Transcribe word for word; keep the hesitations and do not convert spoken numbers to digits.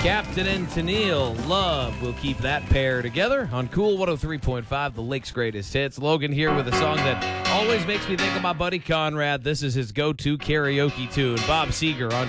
Captain and Tennille, Love. We'll keep that pair together on Cool one oh three point five, the Lake's greatest hits. Logan here with a song that always makes me think of my buddy Conrad. This is his go-to karaoke tune. Bob Seger on